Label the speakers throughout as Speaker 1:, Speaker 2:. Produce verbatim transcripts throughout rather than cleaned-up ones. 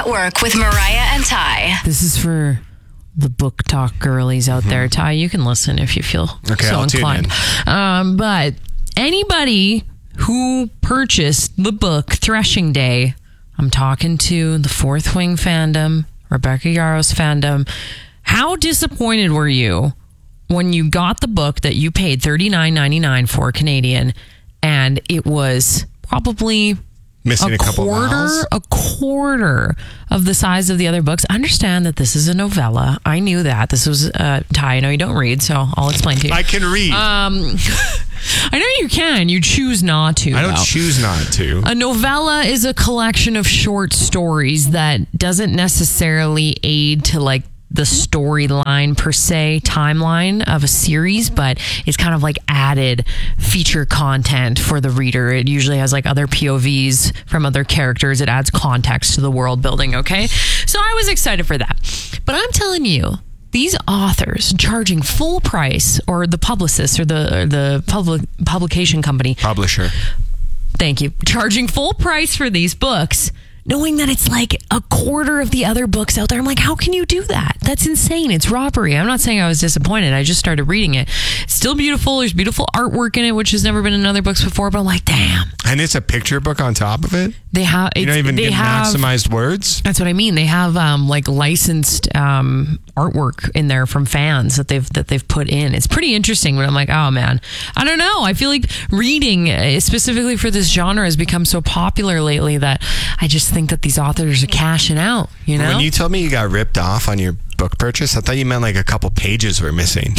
Speaker 1: Work with Mariah and Ty.
Speaker 2: This is for the book talk girlies out mm-hmm. there. Ty, you can listen if you feel
Speaker 3: okay,
Speaker 2: so
Speaker 3: I'll
Speaker 2: inclined. Um, but anybody who purchased the book Threshing Day, I'm talking to the Fourth Wing fandom, Rebecca Yarros fandom. How disappointed were you when you got the book that you paid thirty-nine ninety-nine for Canadian, and it was probably
Speaker 3: missing a,
Speaker 2: a
Speaker 3: couple
Speaker 2: quarter,
Speaker 3: vowels?
Speaker 2: a quarter of the size of the other books? I understand that this is a novella. I knew that. This was uh, Ty. I know you don't read, so I'll explain to you.
Speaker 3: I can read.
Speaker 2: Um, I know you can. You choose not to.
Speaker 3: I don't
Speaker 2: though.
Speaker 3: choose not to.
Speaker 2: A novella is a collection of short stories that doesn't necessarily aid to like the storyline per se, timeline of a series, but it's kind of like added feature content for the reader. It usually has like other P O Vs from other characters. It adds context to the world building, okay? So I was excited for that. But I'm telling you, these authors charging full price, or the publicist or the or the public publication company.
Speaker 3: Publisher.
Speaker 2: Thank you. Charging full price for these books, knowing that it's like a quarter of the other books out there. I'm like, how can you do that? That's insane. It's robbery. I'm not saying I was disappointed. I just started reading it. It's still beautiful. There's beautiful artwork in it, which has never been in other books before, but I'm like, damn.
Speaker 3: And it's a picture book on top of it?
Speaker 2: They have,
Speaker 3: you
Speaker 2: it's,
Speaker 3: don't even
Speaker 2: they
Speaker 3: get
Speaker 2: have,
Speaker 3: maximized words?
Speaker 2: That's what I mean. They have um, like licensed um, artwork in there from fans that they've that they've put in. It's pretty interesting, but I'm like, oh man, I don't know. I feel like reading uh, specifically for this genre has become so popular lately that I just think that these authors are cashing out, you know?
Speaker 3: When you told me you got ripped off on your book purchase, I thought you meant like a couple pages were missing.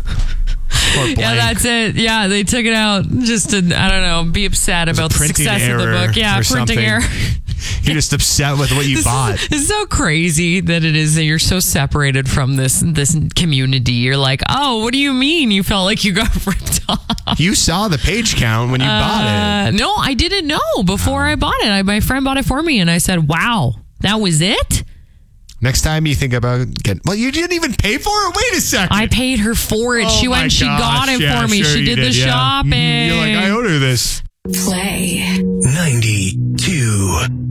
Speaker 2: Yeah, that's it. Yeah, they took it out just to, I don't know, be upset about the success of the book. Yeah, printing
Speaker 3: something.
Speaker 2: error.
Speaker 3: You're just upset with what you
Speaker 2: this
Speaker 3: bought.
Speaker 2: Is, it's so crazy that it is that you're so separated from this this community. You're like, oh, what do you mean you felt like you got ripped off?
Speaker 3: You saw the page count when you uh, bought it.
Speaker 2: No, I didn't know before oh. I bought it. I, my friend bought it for me, and I said, wow, that was it?
Speaker 3: Next time you think about getting... Well, you didn't even pay for it? Wait a second.
Speaker 2: I paid her for it. Oh she went, she
Speaker 3: gosh,
Speaker 2: got it
Speaker 3: yeah,
Speaker 2: for me.
Speaker 3: Sure
Speaker 2: she did, did the yeah. shopping.
Speaker 3: You're like, I owe her this.
Speaker 1: Play.
Speaker 4: ninety-two